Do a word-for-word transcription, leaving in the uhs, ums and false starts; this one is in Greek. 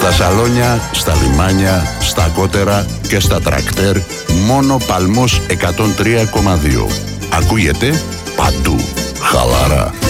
Στα σαλόνια, στα λιμάνια, στα κότερα και στα τρακτέρ, μόνο Παλμός εκατόν τρία κόμμα δύο. Ακούγεται παντού. Χαλαρά.